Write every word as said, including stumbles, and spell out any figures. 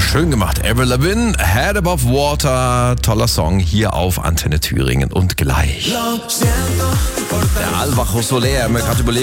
Schön gemacht. Avril Lavigne, Head Above Water. Toller Song hier auf Antenne Thüringen. Und gleich der Alvaro Soler. Mir gerade überlegt,